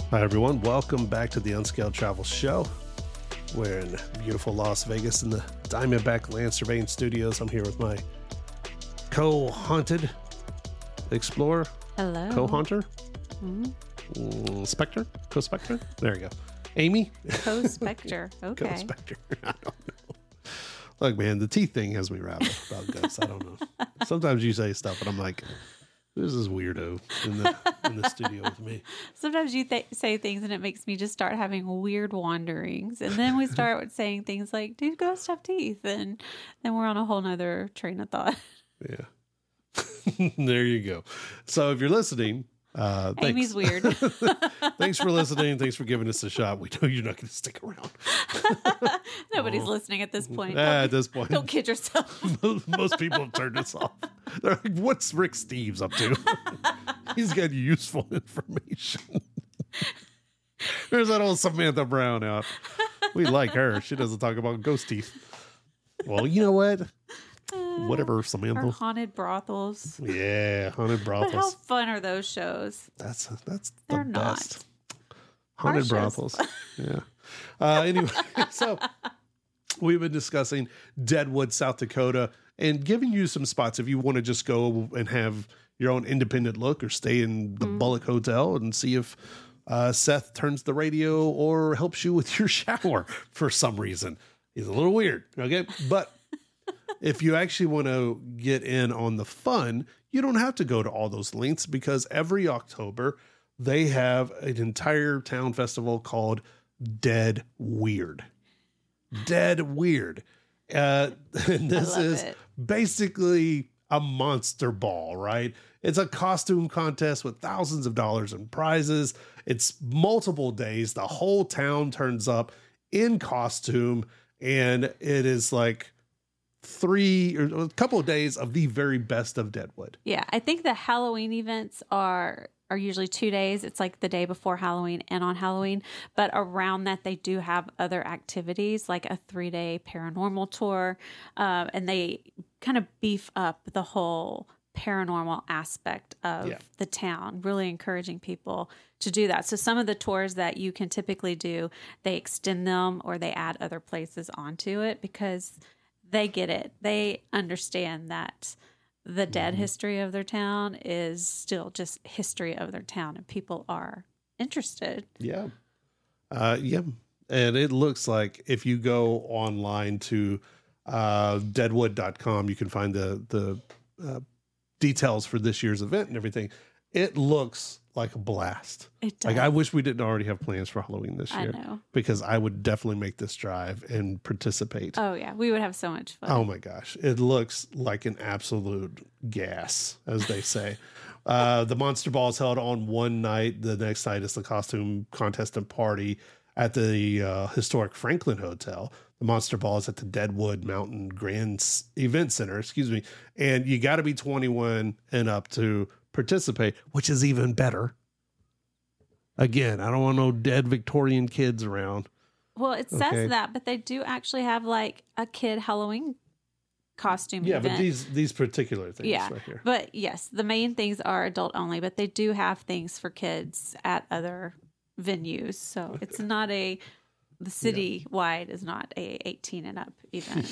Hi, everyone. Welcome back to the Unscaled Travel Show. We're in beautiful Las Vegas in the Diamondback Land Surveying Studios. I'm here with my co-haunted explorer. Hello. Co-haunter? Spectre? Co-spectre? There you go. Amy? Co-spectre. Okay. Co-spectre. I don't know. Look, man, the teeth thing has me rattled about ghosts. I don't know. Sometimes you say stuff and I'm like, this is weirdo in the studio with me. Sometimes you say things and it makes me just start having weird wanderings. And then we start saying things like, do ghosts have teeth? And then we're on a whole nother train of thought. Yeah. There you go. So if you're listening, Amy's weird. Thanks for listening. Thanks for giving us a shot. We know you're not going to stick around. Nobody's listening at this point. At this point. Don't kid yourself. Most people have turned this off. They're like, what's Rick Steves up to? He's got useful information. There's that old Samantha Brown out. We like her. She doesn't talk about ghost teeth. Well, you know what? Whatever, Samantha. Or haunted brothels. Yeah, haunted brothels. But how fun are those shows? That's They're the not. best. Haunted Our brothels. Yeah. Anyway, so we've been discussing Deadwood, South Dakota, and giving you some spots if you want to just go and have your own independent look or stay in the Bullock Hotel and see if Seth turns the radio or helps you with your shower for some reason. He's a little weird, okay? But if you actually want to get in on the fun, you don't have to go to all those lengths because every October they have an entire town festival called Dead Weird. Dead Weird. And this is basically a monster ball, right? It's a costume contest with thousands of dollars in prizes. It's multiple days. The whole town turns up in costume, and it is like a couple of days of the very best of Deadwood. Yeah, I think the Halloween events are usually 2 days. It's like the day before Halloween and on Halloween. But around that, they do have other activities like a 3-day paranormal tour. And they kind of beef up the whole paranormal aspect of the town, really encouraging people to do that. So some of the tours that you can typically do, they extend them or they add other places onto it because they get it. They understand that the dead history of their town is still just history of their town, and people are interested. Yeah. Yeah. And it looks like if you go online to deadwood.com, you can find the details for this year's event and everything. It looks like a blast. It does. Like, I wish we didn't already have plans for Halloween this year. I know. Because I would definitely make this drive and participate. Oh, yeah. We would have so much fun. Oh, my gosh. It looks like an absolute gas, as they say. The Monster Ball is held on one night. The next night is the costume contest and party at the historic Franklin Hotel. The Monster Ball is at the Deadwood Mountain Grand Event Center, and you got to be 21 and up to participate, which is even better. Again, I don't want no dead Victorian kids around. Well, it says that, but they do actually have like a kid Halloween costume event. But these particular things right here. But yes, the main things are adult only, but they do have things for kids at other venues. So it's not the city-wide is not a 18 and up event.